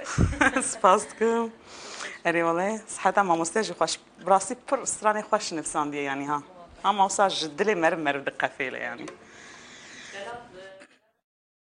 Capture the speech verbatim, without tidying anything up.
سپاس دکم اری والله صحت ما مستجی خوش براستی پر استرانی خوش نفسان دیه یعنی ها هم اوسا جدلی مر مر دقفیله یعنی